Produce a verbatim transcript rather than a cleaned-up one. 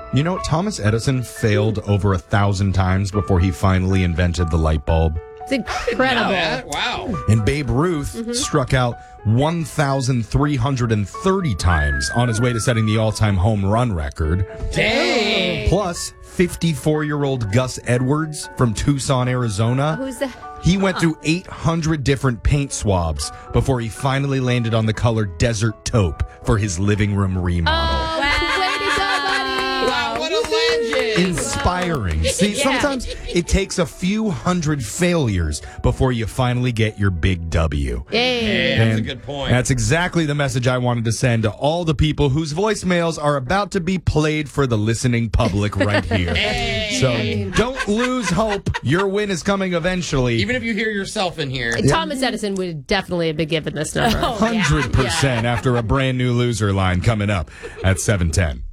You know, Thomas Edison failed over a thousand times before he finally invented the light bulb. It's incredible. Yeah, wow. And Babe Ruth mm-hmm. struck out one thousand three hundred thirty times on his way to setting the all-time home run record. Dang. Plus, fifty-four-year-old Gus Edwards from Tucson, Arizona. Who's that? He went through eight hundred different paint swabs before he finally landed on the color Desert Taupe for his living room remodel. Oh, wow. Way to go, buddy. Wow, what a legend. Inspiring. See, Yeah. sometimes it takes a few hundred failures before you finally get your big W. Yay. Yeah, that's a And good point. That's exactly the message I wanted to send to all the people whose voicemails are about to be played for the listening public right here. Hey. So don't lose hope. Your win is coming eventually. Even if you hear yourself in here. Thomas Edison would definitely have been given this number. one hundred percent after a brand new loser line coming up at seven ten.